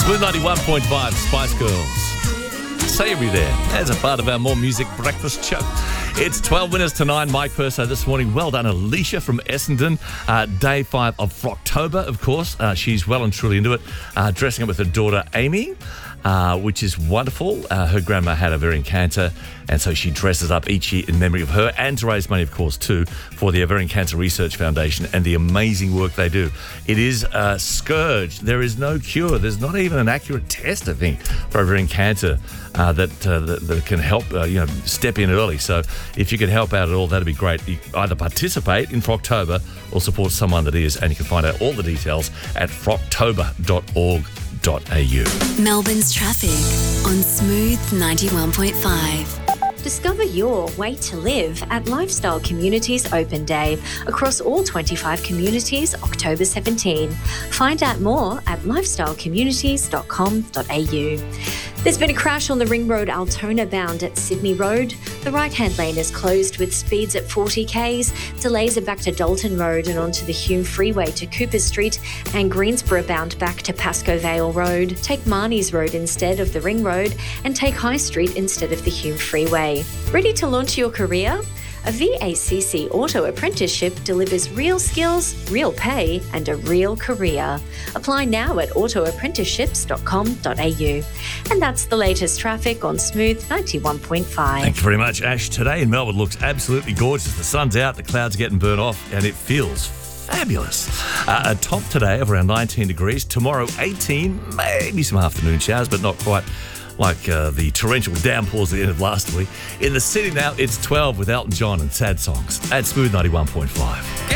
Smooth 91.5 Spice Girls. Savoury there as a part of our More Music breakfast show. It's 12 minutes to 9. Mike Perso this morning. Well done, Alicia from Essendon. Day 5 of Frocktober, of course. She's well and truly into it. Dressing up with her daughter, Amy, which is wonderful. Her grandma had ovarian cancer, and so she dresses up each year in memory of her and to raise money, of course, too, for the Ovarian Cancer Research Foundation and the amazing work they do. It is a scourge. There is no cure. There's not even an accurate test, I think, for ovarian cancer that can help, step in early. So if you could help out at all, that'd be great. You either participate in Frocktober or support someone that is, and you can find out all the details at frocktober.org.au. Melbourne's traffic on Smooth 91.5. Discover your way to live at Lifestyle Communities Open Day across all 25 communities, October 17. Find out more at lifestylecommunities.com.au. There's been a crash on the Ring Road Altona bound at Sydney Road. The right-hand lane is closed with speeds at 40 k's. Delays are back to Dalton Road and onto the Hume Freeway to Cooper Street, and Greensboro bound back to Pascoe Vale Road. Take Marnie's Road instead of the Ring Road and take High Street instead of the Hume Freeway. Ready to launch your career? A VACC auto apprenticeship delivers real skills, real pay, and a real career. Apply now at autoapprenticeships.com.au. And that's the latest traffic on Smooth 91.5. Thank you very much, Ash. Today in Melbourne looks absolutely gorgeous. The sun's out, the clouds are getting burnt off, and it feels fabulous. A top today of around 19 degrees. Tomorrow, 18, maybe some afternoon showers, but not quite like the torrential downpours at the end of last week. In the city now, it's 12 with Elton John and Sad Songs at Smooth 91.5.